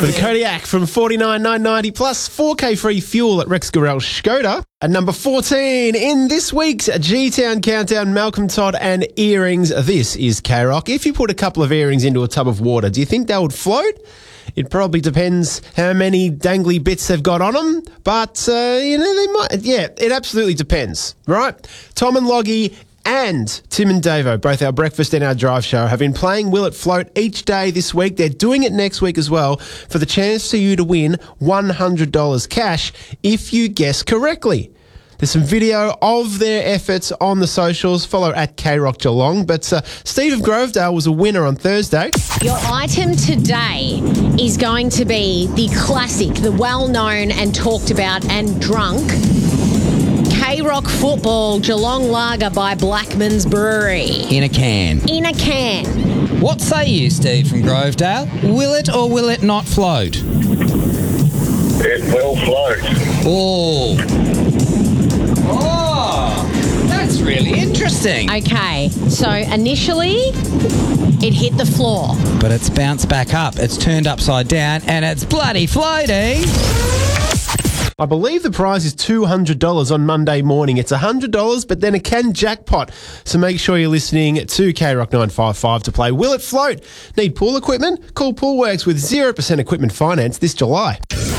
With a Kodiak from $49,990 plus 4K free fuel at Rex Gorel Skoda. At number 14 in this week's G-Town Countdown, Malcolm Todd and earrings. This is K-Rock. If you put a couple of earrings into a tub of water, do you think they would float? It probably depends how many dangly bits they've got on them, but, they might. Yeah, it absolutely depends, right? Tom and Loggy and Tim and Davo, both our breakfast and our drive show, have been playing Will It Float each day this week. They're doing it next week as well for the chance for you to win $100 cash if you guess correctly. There's some video of their efforts on the socials. Follow at KRock Geelong. But Steve of Grovedale was a winner on Thursday. Your item today is going to be the classic, the well-known and talked about and drunk K-Rock Football Geelong Lager by Blackman's Brewery. In a can. In a can. What say you, Steve from Grovedale? Will it or will it not float? It will float. Oh, that's really interesting. Okay, so initially it hit the floor. But it's bounced back up. It's turned upside down and it's bloody floating. I believe the prize is $200 on Monday morning. It's $100, but then a can jackpot. So make sure you're listening to KRock 955 to play Will It Float? Need pool equipment? Call Poolworks with 0% equipment finance this July.